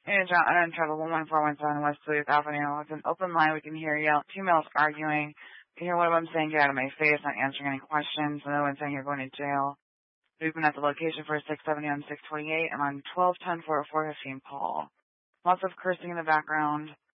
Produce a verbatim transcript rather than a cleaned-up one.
Hey, John, I'm in trouble. one one four one seven West Duluth Avenue. It's an open line. We can hear yell, two males arguing. You can hear one of them saying, get out of my face, not answering any questions. Another one saying, you're going to jail. We've been at the location for six seventy on six twenty-eight. I'm on twelve ten four oh four fifteen Paul. Lots of cursing in the background.